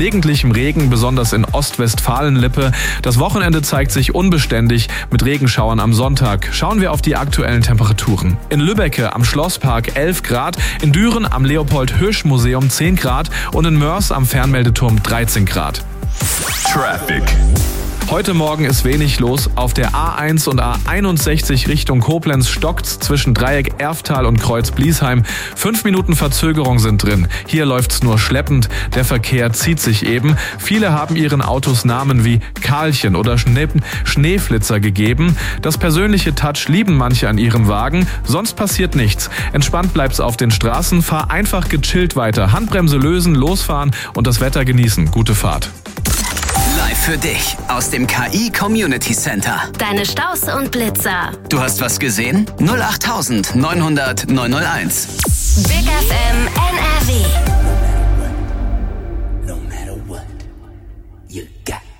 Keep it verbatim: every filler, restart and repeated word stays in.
gelegentlichem Regen, besonders in Ostwestfalen-Lippe. Das Wochenende zeigt sich unbeständig mit Regenschauern am Sonntag. Schauen wir auf die aktuellen Temperaturen. In Lübbecke am Schlosspark elf Grad, in Düren am Leopold-Hirsch-Museum zehn Grad und in Mörs am Fernmeldeturm dreizehn Grad. Traffic. Heute Morgen ist wenig los. Auf der A eins und A einundsechzig Richtung Koblenz stockt's zwischen Dreieck Erftal und Kreuz Bliesheim. Fünf Minuten Verzögerung sind drin. Hier läuft's nur schleppend. Der Verkehr zieht sich eben. Viele haben ihren Autos Namen wie Karlchen oder Schnee- Schneeflitzer gegeben. Das persönliche Touch lieben manche an ihrem Wagen. Sonst passiert nichts. Entspannt bleibt's auf den Straßen. Fahr einfach gechillt weiter. Handbremse lösen, losfahren und das Wetter genießen. Gute Fahrt. Live für dich aus dem K I Community Center. Deine Staus und Blitzer. Du hast was gesehen? null acht neun hundert neun null eins. Big F M N R W. No matter what, you got